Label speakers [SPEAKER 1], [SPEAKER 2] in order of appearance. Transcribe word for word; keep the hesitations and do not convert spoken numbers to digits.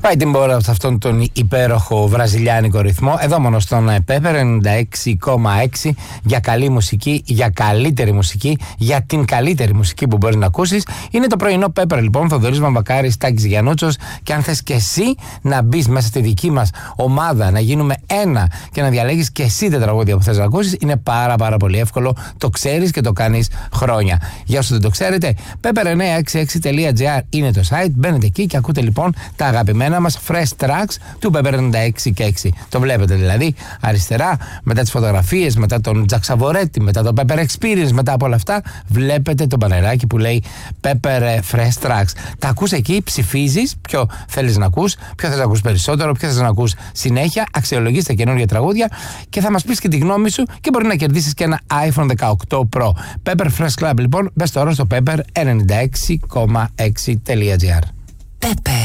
[SPEAKER 1] Πάει την πόρα σε αυτόν τον υπέροχο βραζιλιάνικο ρυθμό. Εδώ μόνο στον Pepper ενενήντα έξι κόμμα έξι για καλή μουσική, για καλύτερη μουσική, για την καλύτερη μουσική που μπορείς να ακούσεις. Είναι το πρωινό Pepper λοιπόν, Θοδωρής Βαμβακάρης, Τάκης Γιαννούτσος. Και αν θες και εσύ να μπεις μέσα στη δική μας ομάδα, να γίνουμε ένα και να διαλέγεις και εσύ τα τραγούδια που θες να ακούσεις, είναι πάρα πάρα πολύ εύκολο. Το ξέρεις και το κάνεις χρόνια. Για όσους δεν το ξέρετε, pepper εννιακόσια εξήντα έξι τελεία τζι άρ είναι το site. Μπαίνετε εκεί και ακούτε λοιπόν τα αγαπημένα μας fresh tracks του Pepper ενενήντα έξι και έξι. Το βλέπετε δηλαδή αριστερά, μετά τις φωτογραφίες, μετά τον Jack Savoretti, μετά το Pepper Experience, μετά από όλα αυτά, βλέπετε το μπανεράκι που λέει Pepper Fresh Tracks. Τα ακούς εκεί, ψηφίζεις ποιο θέλεις να ακούς, ποιο θες να ακούς περισσότερο, ποιο θες να ακούς συνέχεια, αξιολογείς τα καινούργια τραγούδια και θα μας πεις και τη γνώμη σου και μπορεί να κερδίσεις και ένα άιφον δεκαοκτώ Pro. Pepper Fresh Club λοιπόν, μπες τώρα στο Pepper ενενήντα έξι κόμμα έξι τελεία τζι άρ.